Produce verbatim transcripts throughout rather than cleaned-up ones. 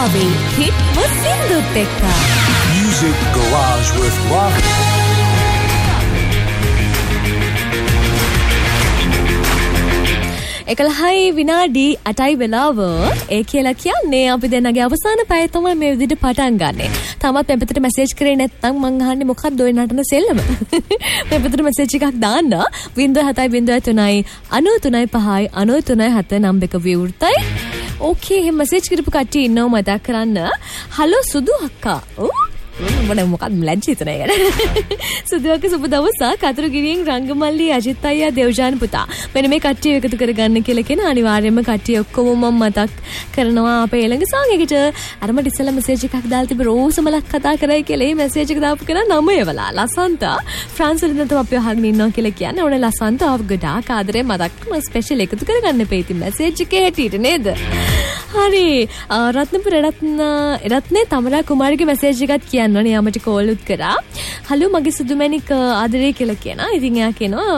ආවේ හිට්ම සින්දුත් එක්ක. Music Garage with Rock. එකලහයි විනාඩි අටයි වෙලාව. ඒ කියලා කියන්නේ අපි දෙන්නගේ අවසාන පැය තමයි මේ විදිහට පටන් ගන්නෙ. තාමත් මේ පැත්තට මැසේජ් කරේ නැත්නම් මං අහන්නේ මොකක්ද ඔය නටන සෙල්ලම? මේ පැත්තට මැසේජ් එකක් දාන්න. ज़ीरो सात ज़ीरो तीन नौ तीन पाँच नौ तीन सात නම්බර එක විවෘතයි. ඕකේ එහෙනම් මැසේජ් කරපු කට්ටිය ඉන්නව මතක් කරන්න. හලෝ සුදු අක්කා. මොන මොකක්ද ලැජ්ජිත නේද? සුදුවක සුබ දවසක් කතුරුගිරියෙන් රංගමල්ලි අජිත් අයියා දේවජාන පුතා. මෙන්න මේ කට්ටිය එකතු කරගන්න කියලා කියන අනිවාර්යයෙන්ම කට්ටිය ඔක්කොම මම මතක් කරනවා අපේ ළඟ සාං එකට. අර මට ඉස්සෙල්ලා මැසේජ් එකක් දාලා තිබ්බ රෝසමලක් කතා කරයි කියලා. මේ මැසේජ් එක දාපු කෙනා නම එවලා ලසන්තා ෆ්‍රාන්ස් වලින් තමයි අපි අහගෙන ඉන්නවා කියලා කියන්නේ. ඕනේ ලසන්තා ආව ගොඩාක් ආදරේ මතක් මම ස්පෙෂල් එකතු කරගන්න එපේ ඉතින් මැසේජ් එකේ හැටියට නේද? හරි රත්නපුර රත්න රත්නේ තමරා කුමාරිගේ මැසේජ් එකක් කියන්න ඕනේ. යාමට කෝල් උත් කරා. හලෝ මගේ සුදුමැණික් ආදරේ කියලා කියනවා. ඉතින් එයා කියනවා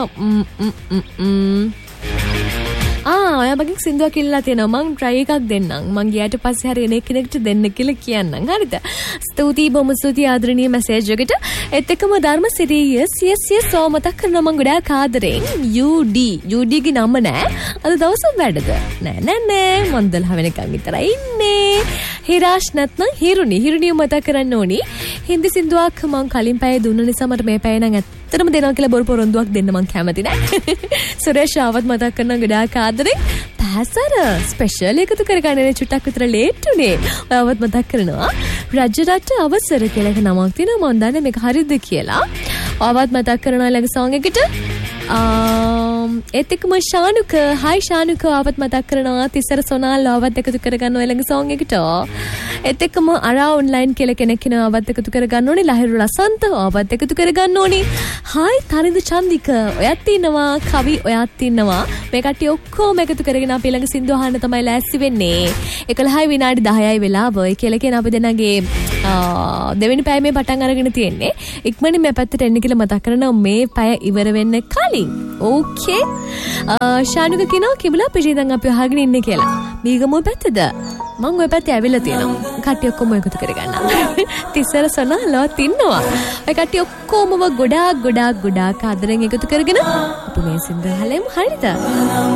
ආ ඔයා මගෙන් සින්දුවක් ඉල්ලලා තියෙනවා. මං try එකක් දෙන්නම්. මං ගියාට පස්සේ හරි එන කෙනෙක්ට දෙන්න කියලා කියන්නම්. හරිද? ස්තුතියි බොහොම ස්තුතියි ආදරණීය මැසේජ් එකට. ඒත් එක්කම ධර්මසිරි yes yes yes සෝ මතක් කරනවා මං ගොඩාක් ආදරෙන් යූ ඩී යූ ඩී ගේ නම නෑ. අද දවසම වැඩද? නෑ නෑ නෑ මං දොළහ වෙනකන් විතරයි ඉන්නේ. හිරාෂ් නැත්නම් හිරුනි හිරුනිය මතක් කරන්න ඕනි. හින්දි සින්දුවක් මං කලින් පැයේ දුන්න නිසා මට මේ පැය නම් ඇත්තටම දෙනවා කියලා බොරු පොරොන්දුවක් දෙන්න මං කැමති නෑ. සුරේෂ් ආවත් මතක් කරන ගොඩාක් ආදරේ. පැසර ස්පෙෂල් එකතු කරගන්න චුට්ටක් විතර ලේට් උනේ. ඔයාවත් මතක් කරනවා. රජරට අවසර කියලා එක නමක් තියෙනවා. මම දන්නේ මේක හරියද කියලා. ඔයාවත් මතක් කරනවා ළඟ සෝං එකට. ඒත් එක්කම ශානුක හයි ශානුක ආවත් මතක් කරනවා. තිසර සොනාල් ආවත් එකතු කරගන්න ඔය ළඟ සෝං එකට. ඒත් එක්කම අරා ඔන්ලයින් කියලා කෙනෙක් ඉනවා. ආවත් එකතු කරගන්න ඕනේ. ලහිරු ලසන්ත ආවත් එකතු කරගන්න ඕනේ. හයි තරිඳු චන්දික ඔයත් ඉන්නවා. කවි ඔයත් ඉන්නවා. මේ කට්ටිය ඔක්කොම එකතු කරගෙන අපි ළඟ සින්දු අහන්න තමයි ලෑස්ති වෙන්නේ. එකලහයි විනාඩි දහයයි වෙලාව. ඒ කියලා කියන අපි දෙන්නගේ දෙවෙනි පැය මේ පටන් අරගෙන තියෙන්නේ. ඉක්මනින් මේ පැත්තට එන්න කියලා මතක් කරනවා මේ පැය ඉවර වෙන්න කලින්. ඕකේ. ශානුක කියනවා කිඹුලා පිටේ දැන් අපි අහගෙන ඉන්නේ කියලා. මීගමුව පැත්තද? මම ඔය පැත්තේ ඇවිල්ලා තියෙනවා. කට්ටිය ඔක්කොම එකතු කරගන්න. තිස්සර සොනාලවත් ඉන්නවා. ඔය කට්ටිය ඔක්කොමව ගොඩාක් ගොඩාක් ගොඩාක් ආදරෙන් එකතු කරගෙන අපි මේ සින්දුව අහලෙමු. හරිද?